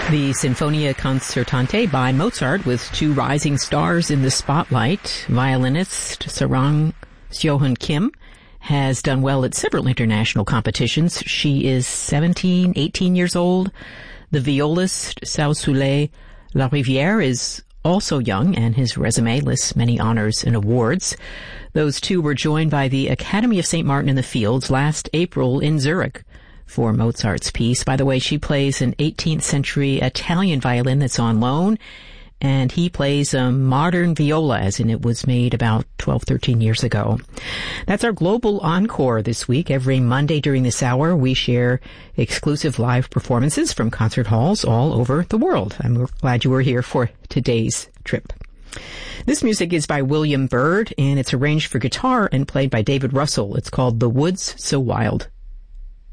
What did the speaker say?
The Sinfonia Concertante by Mozart with two rising stars in the spotlight. Violinist Sarang Seohun Kim has done well at several international competitions. She is 18 years old. The violist Sao-Soleil Larivière is also young, and his resume lists many honors and awards. Those two were joined by the Academy of St. Martin in the Fields last April in Zurich for Mozart's piece. By the way, she plays an 18th century Italian violin that's on loan, and he plays a modern viola, as in it was made about 12, 13 years ago. That's our Global Encore this week. Every Monday during this hour, we share exclusive live performances from concert halls all over the world. I'm glad you were here for today's trip. This music is by William Byrd, and it's arranged for guitar and played by David Russell. It's called The Woods So Wild.